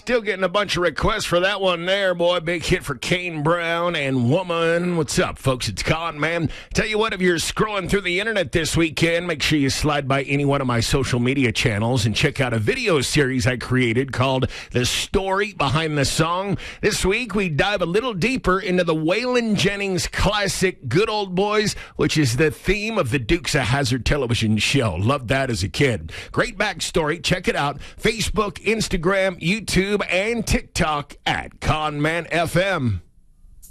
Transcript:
Still getting a bunch of requests for that one there, boy. Big hit for Kane Brown and Woman. What's up, folks? It's Con Man. Tell you what, if you're scrolling through the internet this weekend, make sure you slide by any one of my social media channels and check out a video series I created called The Story Behind the Song. This week, we dive a little deeper into the Waylon Jennings classic Good Old Boys, which is the theme of the Dukes of Hazzard television show. Loved that as a kid. Great backstory. Check it out. Facebook, Instagram, YouTube, and TikTok at Con Man FM.